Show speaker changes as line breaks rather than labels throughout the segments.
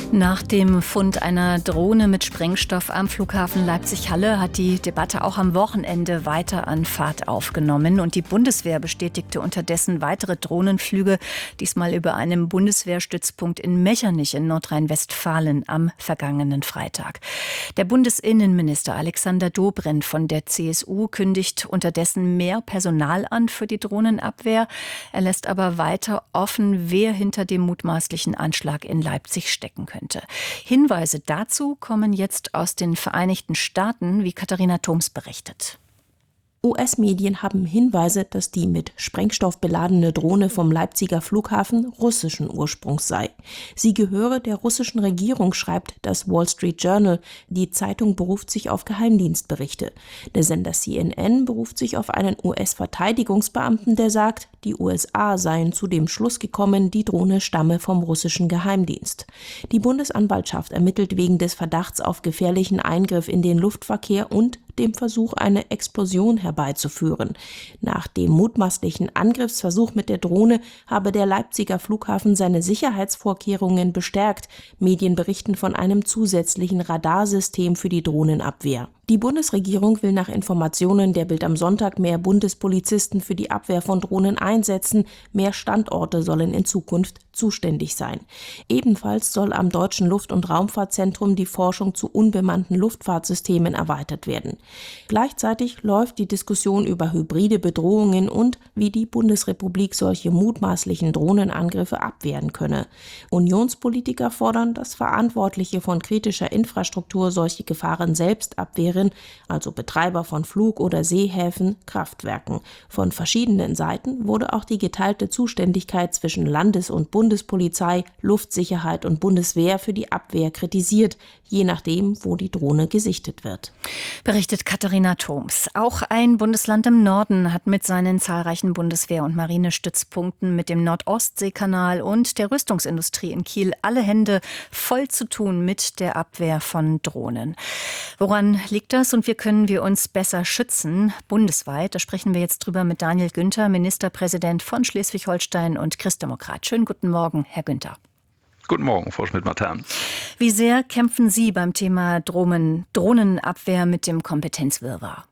Nach dem Fund einer Drohne mit Sprengstoff am Flughafen Leipzig-Halle hat die Debatte auch am Wochenende weiter an Fahrt aufgenommen. Und die Bundeswehr bestätigte unterdessen weitere Drohnenflüge, diesmal über einem Bundeswehrstützpunkt in Mechernich in Nordrhein-Westfalen am vergangenen Freitag. Der Bundesinnenminister Alexander Dobrindt von der CSU kündigt unterdessen mehr Personal an für die Drohnenabwehr. Er lässt aber weiter offen, wer hinter dem mutmaßlichen Anschlag in Leipzig stecken könnte. Hinweise dazu kommen jetzt aus den Vereinigten Staaten, wie Katharina Thoms berichtet.
US-Medien haben Hinweise, dass die mit Sprengstoff beladene Drohne vom Leipziger Flughafen russischen Ursprungs sei. Sie gehöre der russischen Regierung, schreibt das Wall Street Journal. Die Zeitung beruft sich auf Geheimdienstberichte. Der Sender CNN beruft sich auf einen US-Verteidigungsbeamten, der sagt, die USA seien zu dem Schluss gekommen, die Drohne stamme vom russischen Geheimdienst. Die Bundesanwaltschaft ermittelt wegen des Verdachts auf gefährlichen Eingriff in den Luftverkehr und dem Versuch, eine Explosion herbeizuführen. Nach dem mutmaßlichen Angriffsversuch mit der Drohne habe der Leipziger Flughafen seine Sicherheitsvorkehrungen bestärkt. Medien berichten von einem zusätzlichen Radarsystem für die Drohnenabwehr. Die Bundesregierung will nach Informationen der Bild am Sonntag mehr Bundespolizisten für die Abwehr von Drohnen einsetzen. Mehr Standorte sollen in Zukunft zuständig sein. Ebenfalls soll am Deutschen Luft- und Raumfahrtzentrum die Forschung zu unbemannten Luftfahrtsystemen erweitert werden. Gleichzeitig läuft die Diskussion über hybride Bedrohungen und wie die Bundesrepublik solche mutmaßlichen Drohnenangriffe abwehren könne. Unionspolitiker fordern, dass Verantwortliche von kritischer Infrastruktur solche Gefahren selbst abwehren, also Betreiber von Flug- oder Seehäfen, Kraftwerken. Von verschiedenen Seiten wurde auch die geteilte Zuständigkeit zwischen Landes- und Bundespolizei, Luftsicherheit und Bundeswehr für die Abwehr kritisiert, je nachdem, wo die Drohne gesichtet wird.
Berichtet Katharina Thoms. Auch ein Bundesland im Norden hat mit seinen zahlreichen Bundeswehr- und Marinestützpunkten, mit dem Nordostseekanal und der Rüstungsindustrie in Kiel alle Hände voll zu tun mit der Abwehr von Drohnen. Woran liegt das und wie können wir uns besser schützen bundesweit? Da sprechen wir jetzt drüber mit Daniel Günther, Ministerpräsident von Schleswig-Holstein und Christdemokrat. Schönen guten Morgen, Herr Günther.
Guten Morgen, Frau Schmidt-Matern.
Wie sehr kämpfen Sie beim Thema Drohnenabwehr mit dem Kompetenzwirrwarr?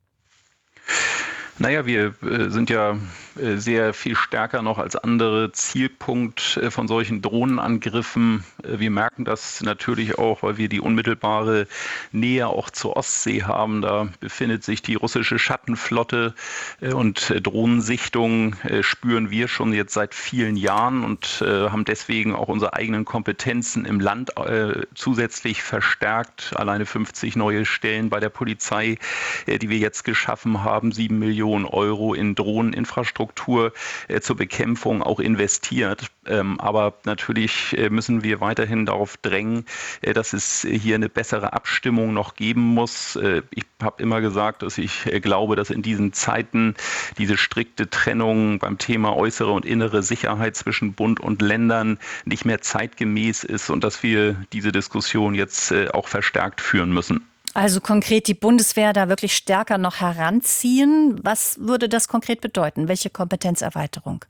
Naja, wir sind ja sehr viel stärker noch als andere Zielpunkt von solchen Drohnenangriffen. Wir merken das natürlich auch, weil wir die unmittelbare Nähe auch zur Ostsee haben. Da befindet sich die russische Schattenflotte und Drohnensichtungen spüren wir schon jetzt seit vielen Jahren und haben deswegen auch unsere eigenen Kompetenzen im Land zusätzlich verstärkt. Alleine 50 neue Stellen bei der Polizei, die wir jetzt geschaffen haben, 7 Millionen Euro in Drohneninfrastruktur zur Bekämpfung auch investiert. Aber natürlich müssen wir weiterhin darauf drängen, dass es hier eine bessere Abstimmung noch geben muss. Ich habe immer gesagt, dass ich glaube, dass in diesen Zeiten diese strikte Trennung beim Thema äußere und innere Sicherheit zwischen Bund und Ländern nicht mehr zeitgemäß ist und dass wir diese Diskussion jetzt auch verstärkt führen müssen.
Also konkret die Bundeswehr da wirklich stärker noch heranziehen. Was würde das konkret bedeuten? Welche Kompetenzerweiterung?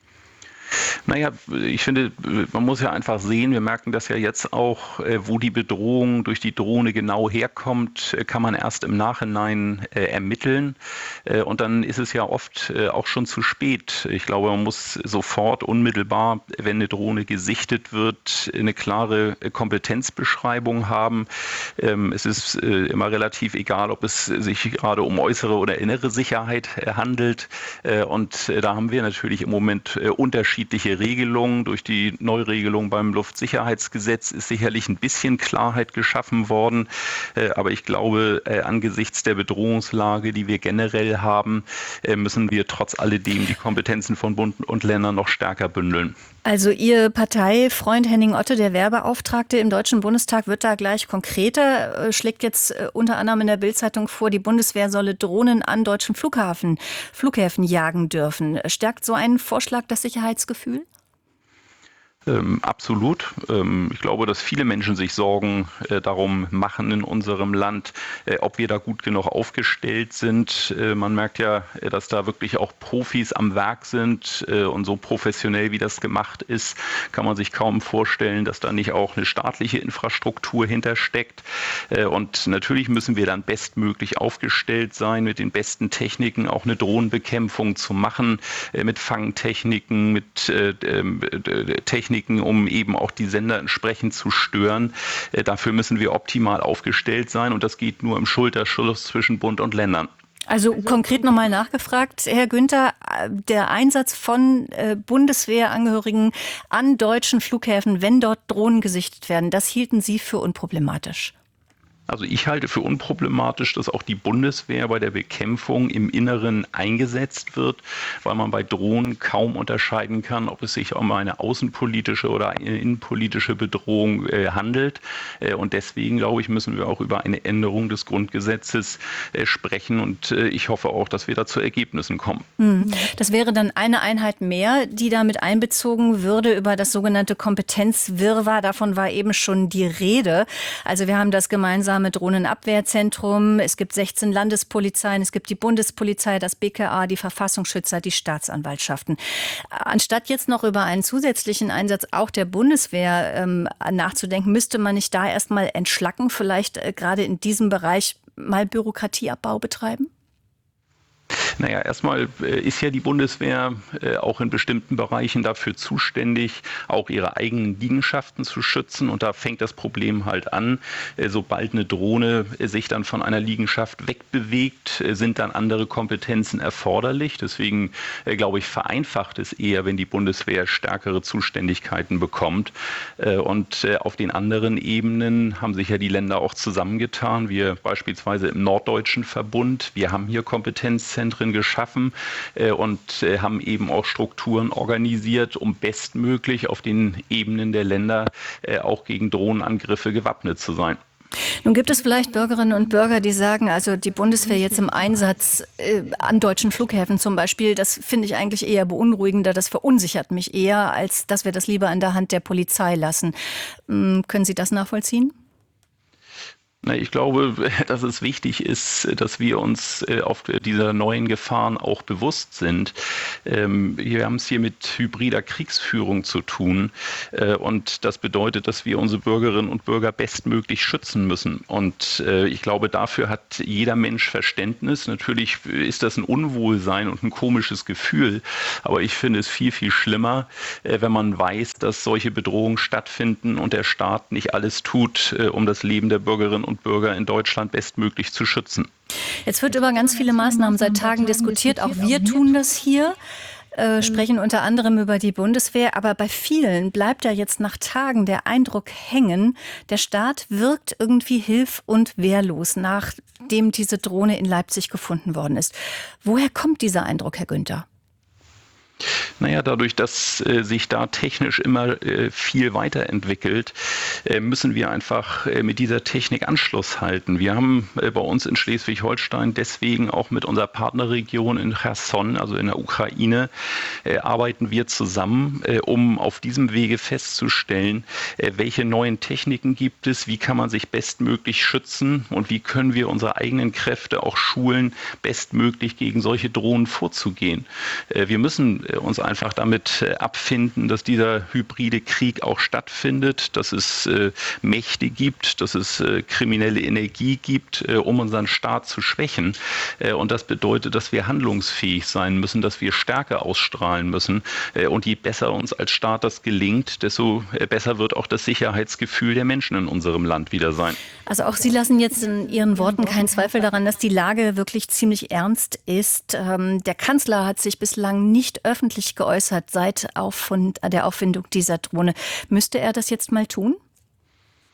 Naja, ich finde, man muss ja einfach sehen, wir merken das ja jetzt auch, wo die Bedrohung durch die Drohne genau herkommt, kann man erst im Nachhinein ermitteln. Und dann ist es ja oft auch schon zu spät. Ich glaube, man muss sofort unmittelbar, wenn eine Drohne gesichtet wird, eine klare Kompetenzbeschreibung haben. Es ist immer relativ egal, ob es sich gerade um äußere oder innere Sicherheit handelt. Und da haben wir natürlich im Moment unterschiedliche Regelungen. Durch die Neuregelung beim Luftsicherheitsgesetz ist sicherlich ein bisschen Klarheit geschaffen worden. Aber ich glaube, angesichts der Bedrohungslage, die wir generell haben, müssen wir trotz alledem die Kompetenzen von Bund und Ländern noch stärker bündeln.
Also Ihr Parteifreund Henning Otte, der Wehrbeauftragte im Deutschen Bundestag, wird da gleich konkreter, schlägt jetzt unter anderem in der Bild-Zeitung vor, die Bundeswehr solle Drohnen an deutschen Flughäfen jagen dürfen. Stärkt so ein Vorschlag das Sicherheitsgefühl?
Absolut. Ich glaube, dass viele Menschen sich Sorgen darum machen in unserem Land, ob wir da gut genug aufgestellt sind. Man merkt ja, dass da wirklich auch Profis am Werk sind und so professionell, wie das gemacht ist, kann man sich kaum vorstellen, dass da nicht auch eine staatliche Infrastruktur hintersteckt. Und natürlich müssen wir dann bestmöglich aufgestellt sein, mit den besten Techniken auch eine Drohnenbekämpfung zu machen, mit Fangtechniken, mit Techniken, um eben auch die Sender entsprechend zu stören. Dafür müssen wir optimal aufgestellt sein und das geht nur im Schulterschluss zwischen Bund und Ländern.
Also konkret nochmal nachgefragt, Herr Günther, der Einsatz von Bundeswehrangehörigen an deutschen Flughäfen, wenn dort Drohnen gesichtet werden, das hielten Sie für unproblematisch?
Also ich halte für unproblematisch, dass auch die Bundeswehr bei der Bekämpfung im Inneren eingesetzt wird, weil man bei Drohnen kaum unterscheiden kann, ob es sich um eine außenpolitische oder eine innenpolitische Bedrohung handelt. Und deswegen, glaube ich, müssen wir auch über eine Änderung des Grundgesetzes sprechen. Und ich hoffe auch, dass wir da zu Ergebnissen kommen.
Das wäre dann eine Einheit mehr, die damit einbezogen würde über das sogenannte Kompetenzwirrwarr. Davon war eben schon die Rede. Also wir haben das gemeinsame Drohnenabwehrzentrum, es gibt 16 Landespolizeien, es gibt die Bundespolizei, das BKA, die Verfassungsschützer, die Staatsanwaltschaften. Anstatt jetzt noch über einen zusätzlichen Einsatz auch der Bundeswehr nachzudenken, müsste man nicht da erstmal entschlacken, vielleicht gerade in diesem Bereich mal Bürokratieabbau betreiben?
Naja, erstmal ist ja die Bundeswehr auch in bestimmten Bereichen dafür zuständig, auch ihre eigenen Liegenschaften zu schützen. Und da fängt das Problem halt an. Sobald eine Drohne sich dann von einer Liegenschaft wegbewegt, sind dann andere Kompetenzen erforderlich. Deswegen, glaube ich, vereinfacht es eher, wenn die Bundeswehr stärkere Zuständigkeiten bekommt. Und auf den anderen Ebenen haben sich ja die Länder auch zusammengetan. Wir beispielsweise im Norddeutschen Verbund, wir haben hier Kompetenzzentren geschaffen und haben eben auch Strukturen organisiert, um bestmöglich auf den Ebenen der Länder auch gegen Drohnenangriffe gewappnet zu sein.
Nun gibt es vielleicht Bürgerinnen und Bürger, die sagen, also die Bundeswehr jetzt im Einsatz an deutschen Flughäfen zum Beispiel, das finde ich eigentlich eher beunruhigender, das verunsichert mich eher, als dass wir das lieber in der Hand der Polizei lassen. Können Sie das nachvollziehen?
Ich glaube, dass es wichtig ist, dass wir uns auf dieser neuen Gefahren auch bewusst sind. Wir haben es hier mit hybrider Kriegsführung zu tun und das bedeutet, dass wir unsere Bürgerinnen und Bürger bestmöglich schützen müssen. Und ich glaube, dafür hat jeder Mensch Verständnis. Natürlich ist das ein Unwohlsein und ein komisches Gefühl, aber ich finde es viel, viel schlimmer, wenn man weiß, dass solche Bedrohungen stattfinden und der Staat nicht alles tut, um das Leben der Bürgerinnen und Bürger in Deutschland bestmöglich zu schützen.
Jetzt wird über ganz viele Maßnahmen seit Tagen diskutiert. Auch wir tun das hier, sprechen unter anderem über die Bundeswehr. Aber bei vielen bleibt ja jetzt nach Tagen der Eindruck hängen, der Staat wirkt irgendwie hilf- und wehrlos, nachdem diese Drohne in Leipzig gefunden worden ist. Woher kommt dieser Eindruck, Herr Günther?
Naja, dadurch, dass sich da technisch immer viel weiterentwickelt, müssen wir einfach mit dieser Technik Anschluss halten. Wir haben bei uns in Schleswig-Holstein deswegen auch mit unserer Partnerregion in Cherson, also in der Ukraine, arbeiten wir zusammen, um auf diesem Wege festzustellen, welche neuen Techniken gibt es, wie kann man sich bestmöglich schützen und wie können wir unsere eigenen Kräfte auch schulen, bestmöglich gegen solche Drohnen vorzugehen. Wir müssen uns einfach damit abfinden, dass dieser hybride Krieg auch stattfindet, dass es Mächte gibt, dass es kriminelle Energie gibt, um unseren Staat zu schwächen. Und das bedeutet, dass wir handlungsfähig sein müssen, dass wir Stärke ausstrahlen müssen. Und je besser uns als Staat das gelingt, desto besser wird auch das Sicherheitsgefühl der Menschen in unserem Land wieder sein.
Also auch Sie lassen jetzt in Ihren Worten keinen Zweifel daran, dass die Lage wirklich ziemlich ernst ist. Der Kanzler hat sich bislang nicht öffentlich geäußert seit der Auffindung dieser Drohne. Müsste er das jetzt mal tun?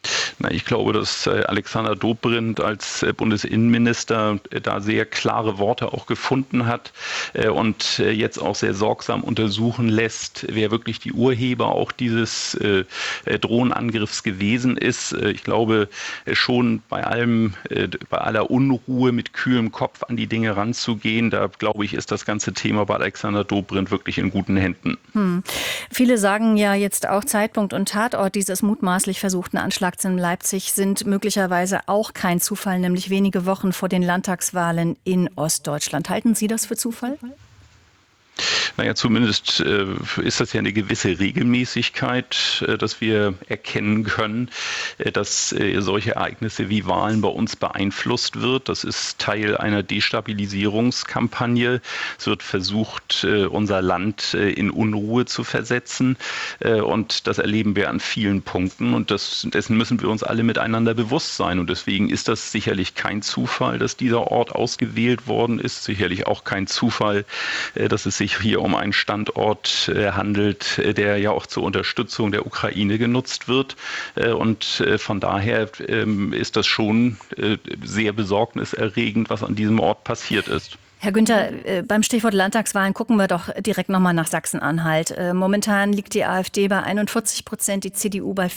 Ich glaube, dass Alexander Dobrindt als Bundesinnenminister da sehr klare Worte auch gefunden hat und jetzt auch sehr sorgsam untersuchen lässt, wer wirklich die Urheber auch dieses Drohnenangriffs gewesen ist. Ich glaube schon bei aller Unruhe mit kühlem Kopf an die Dinge ranzugehen, da glaube ich, ist das ganze Thema bei Alexander Dobrindt wirklich in guten Händen.
Viele sagen ja jetzt auch, Zeitpunkt und Tatort dieses mutmaßlich versuchten Anschlags in Leipzig sind möglicherweise auch kein Zufall, nämlich wenige Wochen vor den Landtagswahlen in Ostdeutschland. Halten Sie das für Zufall?
Zumindest ist das ja eine gewisse Regelmäßigkeit, dass wir erkennen können, dass solche Ereignisse wie Wahlen bei uns beeinflusst wird. Das ist Teil einer Destabilisierungskampagne. Es wird versucht, unser Land in Unruhe zu versetzen. Und das erleben wir an vielen Punkten. Und dessen müssen wir uns alle miteinander bewusst sein. Und deswegen ist das sicherlich kein Zufall, dass dieser Ort ausgewählt worden ist. Sicherlich auch kein Zufall, dass es sich hier um einen Standort handelt, der ja auch zur Unterstützung der Ukraine genutzt wird. Und von daher ist das schon sehr besorgniserregend, was an diesem Ort passiert ist.
Herr Günther, beim Stichwort Landtagswahlen gucken wir doch direkt nochmal nach Sachsen-Anhalt. Momentan liegt die AfD bei 41%, die CDU bei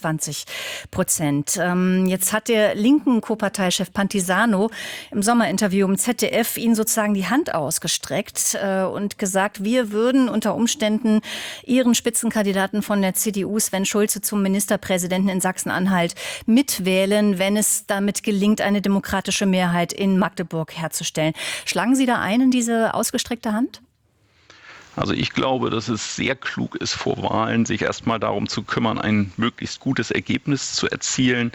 24%. Jetzt hat der linken Co-Parteichef Pantisano im Sommerinterview im ZDF Ihnen sozusagen die Hand ausgestreckt und gesagt, wir würden unter Umständen Ihren Spitzenkandidaten von der CDU, Sven Schulze, zum Ministerpräsidenten in Sachsen-Anhalt mitwählen, wenn es damit gelingt, eine demokratische Mehrheit in Magdeburg herzustellen. Schlagen Sie da ein in diese ausgestreckte Hand?
Also ich glaube, dass es sehr klug ist, vor Wahlen sich erstmal darum zu kümmern, ein möglichst gutes Ergebnis zu erzielen.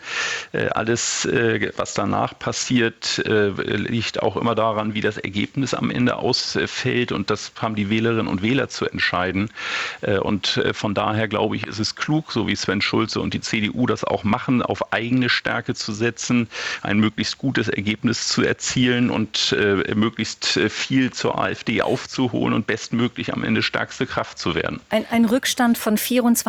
Alles, was danach passiert, liegt auch immer daran, wie das Ergebnis am Ende ausfällt. Und das haben die Wählerinnen und Wähler zu entscheiden. Und von daher glaube ich, ist es klug, so wie Sven Schulze und die CDU das auch machen, auf eigene Stärke zu setzen, ein möglichst gutes Ergebnis zu erzielen und möglichst viel zur AfD aufzuholen und bestmöglich am Ende stärkste Kraft zu werden.
Ein Rückstand von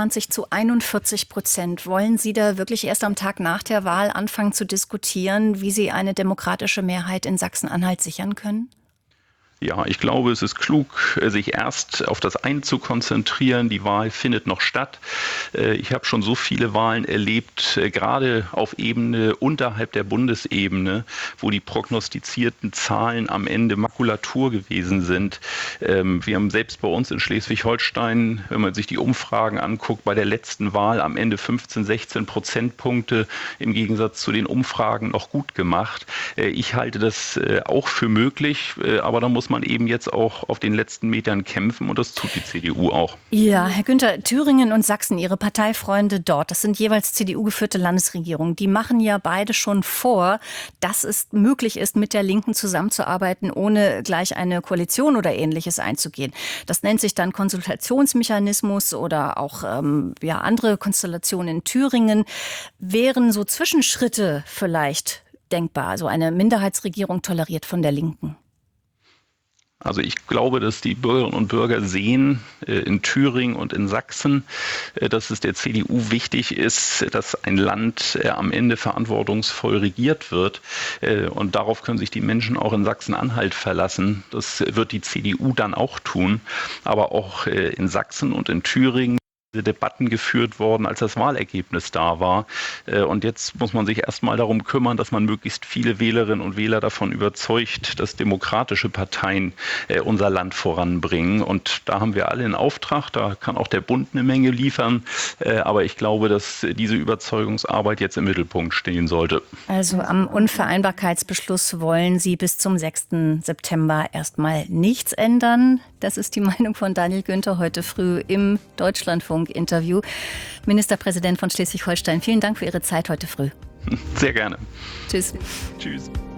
24% zu 41%. Wollen Sie da wirklich erst am Tag nach der Wahl anfangen zu diskutieren, wie Sie eine demokratische Mehrheit in Sachsen-Anhalt sichern können?
Ja, ich glaube, es ist klug, sich erst auf das eine zu konzentrieren. Die Wahl findet noch statt. Ich habe schon so viele Wahlen erlebt, gerade auf Ebene unterhalb der Bundesebene, wo die prognostizierten Zahlen am Ende Makulatur gewesen sind. Wir haben selbst bei uns in Schleswig-Holstein, wenn man sich die Umfragen anguckt, bei der letzten Wahl am Ende 15, 16 Prozentpunkte im Gegensatz zu den Umfragen noch gut gemacht. Ich halte das auch für möglich, aber da muss man eben jetzt auch auf den letzten Metern kämpfen und das tut die CDU auch.
Ja, Herr Günther, Thüringen und Sachsen, Ihre Parteifreunde dort, das sind jeweils CDU-geführte Landesregierungen, die machen ja beide schon vor, dass es möglich ist, mit der Linken zusammenzuarbeiten, ohne gleich eine Koalition oder Ähnliches einzugehen. Das nennt sich dann Konsultationsmechanismus oder auch andere Konstellationen in Thüringen. Wären so Zwischenschritte vielleicht denkbar, so eine Minderheitsregierung toleriert von der Linken?
Also ich glaube, dass die Bürgerinnen und Bürger sehen in Thüringen und in Sachsen, dass es der CDU wichtig ist, dass ein Land am Ende verantwortungsvoll regiert wird. Und darauf können sich die Menschen auch in Sachsen-Anhalt verlassen. Das wird die CDU dann auch tun. Aber auch in Sachsen und in Thüringen Debatten geführt worden, als das Wahlergebnis da war. Und jetzt muss man sich erstmal darum kümmern, dass man möglichst viele Wählerinnen und Wähler davon überzeugt, dass demokratische Parteien unser Land voranbringen. Und da haben wir alle einen Auftrag, da kann auch der Bund eine Menge liefern. Aber ich glaube, dass diese Überzeugungsarbeit jetzt im Mittelpunkt stehen sollte.
Also am Unvereinbarkeitsbeschluss wollen Sie bis zum 6. September erstmal nichts ändern. Das ist die Meinung von Daniel Günther heute früh im Deutschlandfunk-Interview. Ministerpräsident von Schleswig-Holstein, vielen Dank für Ihre Zeit heute früh.
Sehr gerne.
Tschüss.
Tschüss.